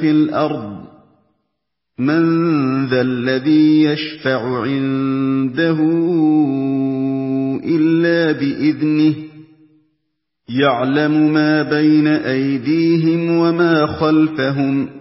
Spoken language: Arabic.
في الأرض مَّن ذَا الَّذِي يَشْفَعُ عِندَهُ إِلَّا بِإِذْنِهِ يَعْلَمُ مَا بَيْنَ أَيْدِيهِمْ وَمَا خَلْفَهُمْ